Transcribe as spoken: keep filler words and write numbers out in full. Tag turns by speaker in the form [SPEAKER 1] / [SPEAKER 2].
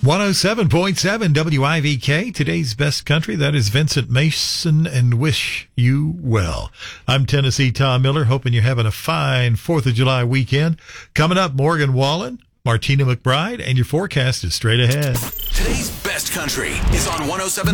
[SPEAKER 1] one oh seven point seven W I V K, today's best country. That is Vincent Mason and Wish You Well. I'm Tennessee Tom Miller, hoping you're having a fine fourth of July weekend. Coming up, Morgan Wallen, Martina McBride, and your forecast is straight ahead.
[SPEAKER 2] Today's best country is on one oh seven